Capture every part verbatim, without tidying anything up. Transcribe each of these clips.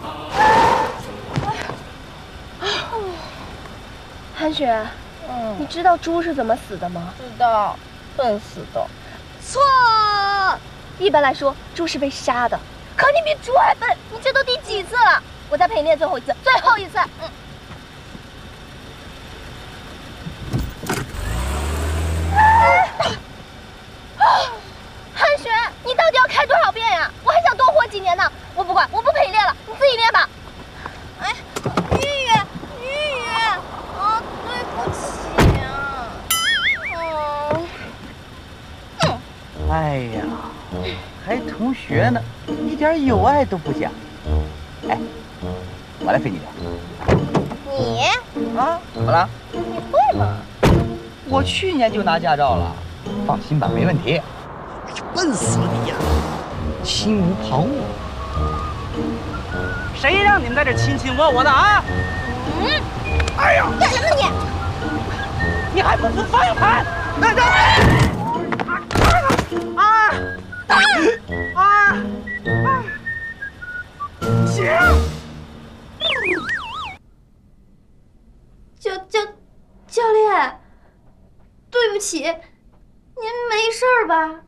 韩雪，嗯，你知道猪是怎么死的吗？ 知道，笨死的。 错，一般来说，猪是被杀的。可你比猪还笨，你这都第几次了？我再陪你练最后一次，最后一次。嗯。韩雪，你到底要开多少遍呀？我还想多活几年呢。我不管，我不陪你练了，你自己练吧。 哎，玉玉，玉玉，啊，对不起啊。嗯。 嗯。哎呀，还同学呢，一点友爱都不讲。哎，我来陪你练。 你？ 啊，怎么了？ 你会吗？ 我去年就拿驾照了，放心吧，没问题。 笨死了你呀！心无旁骛。 谁让你们在这卿卿我我的啊？ 嗯。 哎呀！ 干什么你？ 你还不扶方向盘？那这。啊啊啊啊！姐。 教教教练，对不起，您没事儿吧？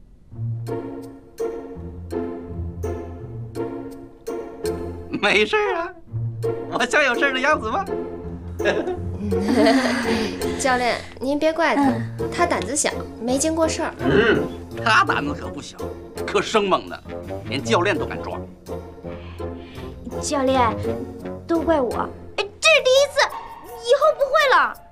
没事啊，我像有事的样子吗？ 教练，您别怪他，他胆子小，没经过事儿。 嗯，他胆子可不小，可生猛的，连教练都敢抓。 教练，都怪我，哎，这是第一次，以后不会了。